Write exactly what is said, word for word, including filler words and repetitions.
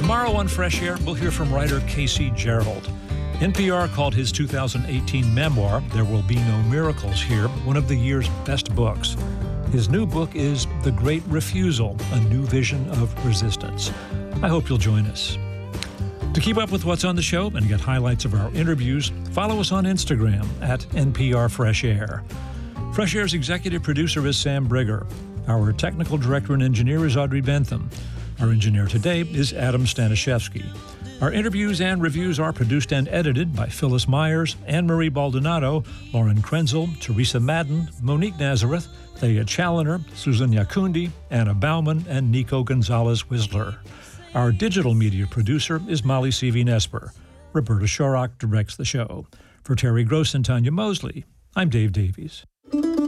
Tomorrow on Fresh Air, we'll hear from writer Casey Gerald. N P R called his two thousand eighteen memoir, There Will Be No Miracles Here, one of the year's best books. His new book is The Great Refusal, a new vision of resistance. I hope you'll join us. To keep up with what's on the show and get highlights of our interviews, follow us on Instagram at N P R Fresh Air. Fresh Air's executive producer is Sam Brigger. Our technical director and engineer is Audrey Bentham. Our engineer today is Adam Staniszewski. Our interviews and reviews are produced and edited by Phyllis Myers, Anne-Marie Baldonado, Lauren Krenzel, Teresa Madden, Monique Nazareth, Thea Challoner, Susan Yakundi, Anna Bauman, and Nico Gonzalez-Whistler. Our digital media producer is Molly C V. Nesper. Roberta Shorrock directs the show. For Terry Gross and Tanya Mosley, I'm Dave Davies.